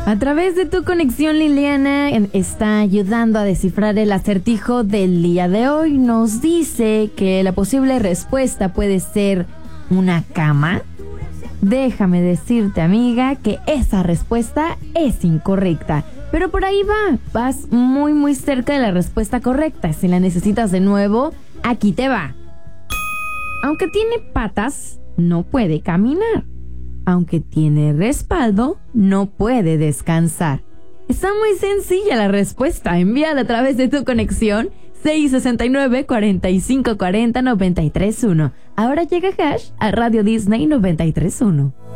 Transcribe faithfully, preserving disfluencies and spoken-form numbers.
A través de tu conexión, Liliana está ayudando a descifrar el acertijo del día de hoy. Nos dice que la posible respuesta puede ser una cama. Déjame decirte, amiga, que esa respuesta es incorrecta. Pero por ahí va, vas muy muy cerca de la respuesta correcta. Si la necesitas de nuevo, aquí te va. Aunque tiene patas, no puede caminar. Aunque tiene respaldo, no puede descansar. Está muy sencilla la respuesta. Envíala a través de tu conexión seis sesenta y nueve, cuarenta y cinco cuarenta, noventa y tres uno. Ahora llega Hash a Radio Disney noventa y tres uno.